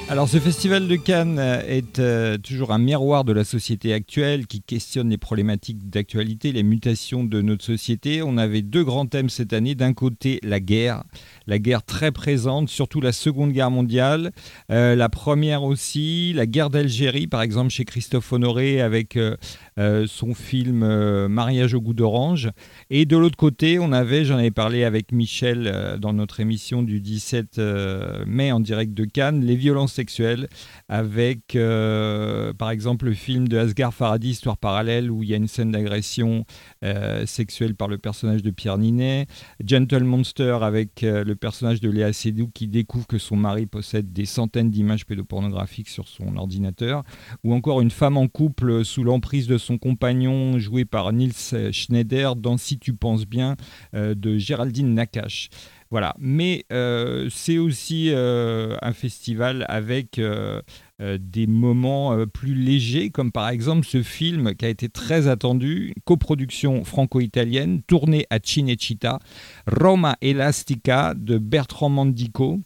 Alors ce festival de Cannes est toujours un miroir de la société actuelle qui questionne les problématiques d'actualité, les mutations de notre société. On avait deux grands thèmes cette année. D'un côté, la guerre très présente, surtout la Seconde Guerre mondiale. La première aussi, la guerre d'Algérie, par exemple chez Christophe Honoré avec son film Mariage au goût d'orange. Et de l'autre côté, on avait, j'en avais parlé avec Michel dans notre émission du 17 mai en direct de Cannes, les violences sexuelles avec par exemple le film de Asghar Farhadi, Histoire parallèle, où il y a une scène d'agression sexuelle par le personnage de Pierre Ninet, Gentle Monster avec le personnage de Léa Seydoux qui découvre que son mari possède des centaines d'images pédopornographiques sur son ordinateur, ou encore Une femme en couple sous l'emprise de son compagnon, joué par Niels Schneider dans Si tu penses bien de Géraldine Nakache. Voilà, mais c'est aussi un festival avec des moments plus légers, comme par exemple ce film qui a été très attendu, coproduction franco-italienne, tournée à Cinecittà, Roma Elastica de Bertrand Mandico.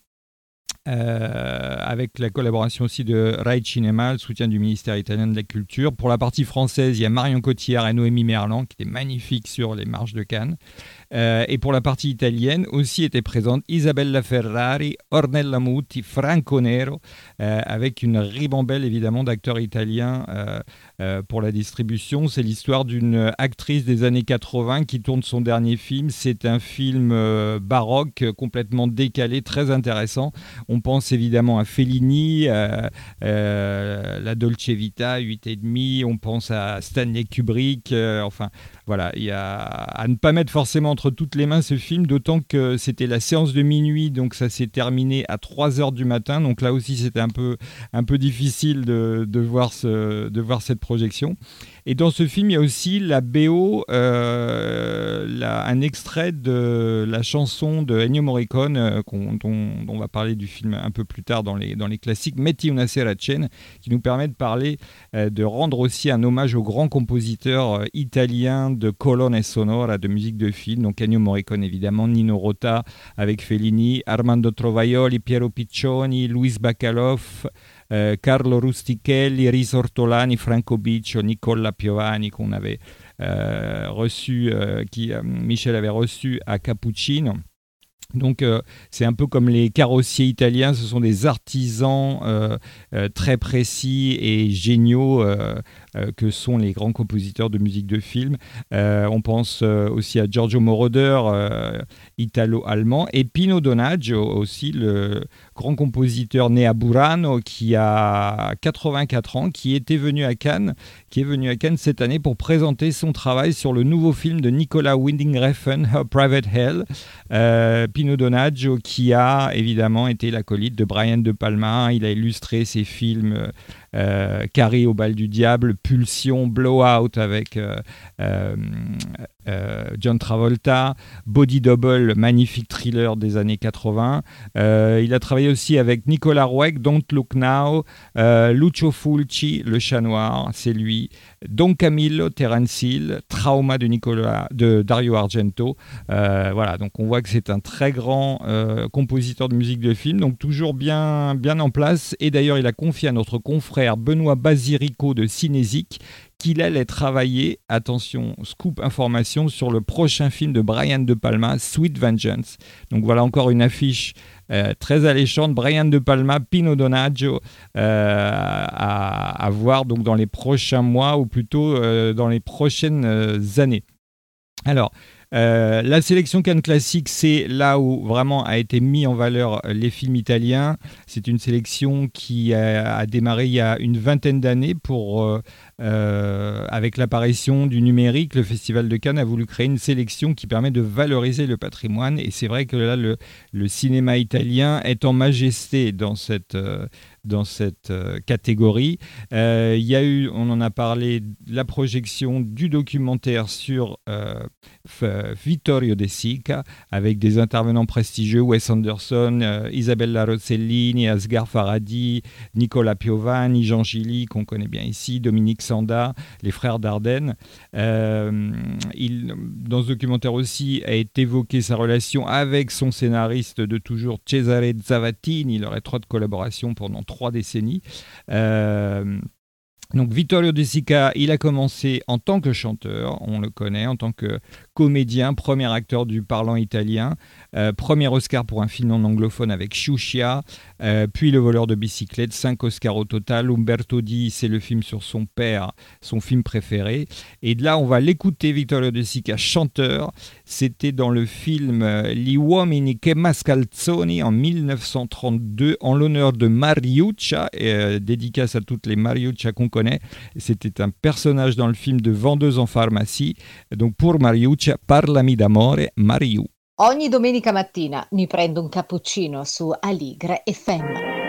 Avec la collaboration aussi de Rai Cinema, le soutien du ministère italien de la Culture. Pour la partie française, il y a Marion Cotillard et Noémie Merlan qui étaient magnifiques sur les marches de Cannes. Et pour la partie italienne, aussi étaient présentes Isabella Ferrari, Ornella Muti, Franco Nero, avec une ribambelle évidemment d'acteurs italiens pour la distribution. C'est l'histoire d'une actrice des années 80 qui tourne son dernier film. C'est un film baroque, complètement décalé, très intéressant. On pense évidemment à Fellini, La Dolce Vita, 8,5. On pense à Stanley Kubrick. Enfin, voilà, il y a à ne pas mettre forcément entre toutes les mains ce film, d'autant que c'était la séance de minuit, donc ça s'est terminé à 3h du matin. Donc là aussi, c'était un peu difficile de voir cette projection. Et dans ce film, il y a aussi la BO, un extrait de la chanson de Ennio Morricone, dont on va parler du film un peu plus tard dans les classiques, Metti una sera a cena, qui nous permet de parler, de rendre aussi un hommage au grand compositeur italien de colonne sonora, de musique de film. Donc Ennio Morricone évidemment, Nino Rota avec Fellini, Armando Trovaioli, Piero Piccioni, Luis Bacalov, Carlo Rustichelli, Riso Ortolani, Franco Biccio, Nicola Piovani qu'on avait reçu, Michel avait reçu à Cappuccino. Donc c'est un peu comme les carrossiers italiens, ce sont des artisans très précis et géniaux que sont les grands compositeurs de musique de film. On pense aussi à Giorgio Moroder, italo-allemand, et Pino Donaggio aussi, le grand compositeur né à Burano qui a 84 ans, qui est venu à Cannes cette année pour présenter son travail sur le nouveau film de Nicolas Winding Refn, Her Private Hell. Pino Donaggio qui a évidemment été l'acolyte de Brian De Palma. Il a illustré ses films Carré au bal du diable, Pulsion, Blowout avec John Travolta, Body Double, magnifique thriller des années 80. Il a travaillé aussi avec Nicolas Roeg, Don't Look Now, Lucio Fulci, Le Chat Noir, c'est lui, Don Camillo, Terence Hill, Trauma de Dario Argento. Voilà, donc on voit que c'est un très grand compositeur de musique de film, donc toujours bien en place. Et d'ailleurs, il a confié à notre confrère Benoît Basirico de Cinésique qu'il allait travailler, attention, scoop information, sur le prochain film de Brian De Palma, Sweet Vengeance. Donc voilà encore une affiche très alléchante. Brian De Palma, Pino Donaggio, à voir donc dans les prochains mois, ou plutôt dans les prochaines années. Alors, la sélection Cannes Classique, c'est là où vraiment a été mis en valeur les films italiens. C'est une sélection qui a démarré il y a une vingtaine d'années avec l'apparition du numérique. Le Festival de Cannes a voulu créer une sélection qui permet de valoriser le patrimoine. Et c'est vrai que là, le cinéma italien est en majesté dans cette catégorie. Il y a eu, on en a parlé, la projection du documentaire sur Vittorio De Sica, avec des intervenants prestigieux, Wes Anderson, Isabella Rossellini, Asghar Farhadi, Nicola Piovani, Jean Gilly, qu'on connaît bien ici, Dominique Alexandra, les frères Dardenne. Dans ce documentaire aussi a été évoqué sa relation avec son scénariste de toujours Cesare Zavattini. Il aurait 3 de collaboration pendant 3 décennies. Donc Vittorio De Sica, il a commencé en tant que chanteur, on le connaît, en tant que comédien, premier acteur du parlant italien, premier Oscar pour un film non anglophone avec Sciuscia, puis Le voleur de bicyclette, 5 Oscars au total. Umberto Di, c'est le film sur son père, son film préféré. Et de là, on va l'écouter, Vittorio De Sica, chanteur. C'était dans le film Gli uomini che mascalzoni en 1932, en l'honneur de Mariuccia, dédicace à toutes les Mariuccia qu'on connaît. C'était un personnage dans le film de vendeuse en pharmacie. Donc pour Mariuccia, parlami d'amore, Mariù. Ogni domenica mattina mi prendo un cappuccino su Aligre FM.